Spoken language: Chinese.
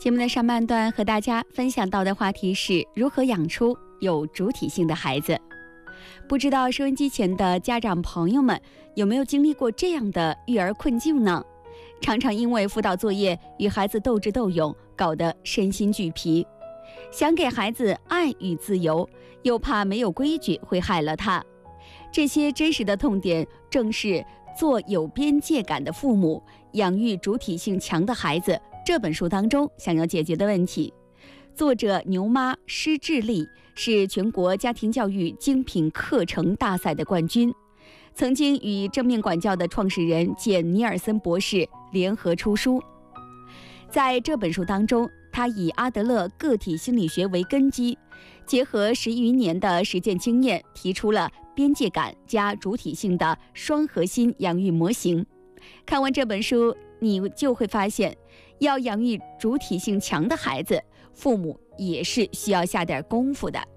节目的上半段和大家分享到的话题是如何养出有主体性的孩子。不知道收音机前的家长朋友们有没有经历过这样的育儿困境呢？常常因为辅导作业与孩子斗智斗勇，搞得身心俱疲。想给孩子爱与自由，又怕没有规矩会害了他。这些真实的痛点，正是做有边界感的父母，养育主体性强的孩子这本书当中想要解决的问题。作者牛妈施智丽是全国家庭教育精品课程大赛的冠军，曾经与正面管教的创始人简尼尔森博士联合出书。在这本书当中，他以阿德勒个体心理学为根基，结合10余年的实践经验，提出了边界感加主体性的双核心养育模型。看完这本书，你就会发现，要养育主体性强的孩子，父母也是需要下点功夫的。